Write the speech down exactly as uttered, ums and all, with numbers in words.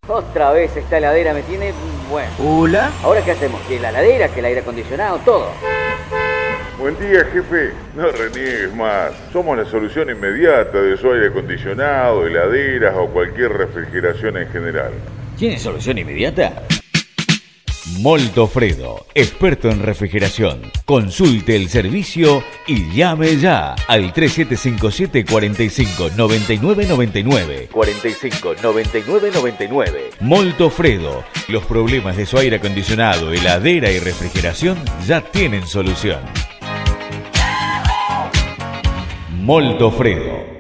Otra vez esta heladera me tiene... bueno. Hola. ¿Ahora qué hacemos? ¿Que la heladera, que el aire acondicionado, todo? Buen día, jefe. No reniegues más. Somos la solución inmediata de su aire acondicionado, heladeras o cualquier refrigeración en general. ¿Tiene solución inmediata? Moltofredo, experto en refrigeración. Consulte el servicio y llame ya al tres siete cinco siete, cuatro cinco, nueve nueve nueve nueve. cuatro cinco, nueve nueve nueve nueve. Moltofredo. Los problemas de su aire acondicionado, heladera y refrigeración ya tienen solución. Moltofredo.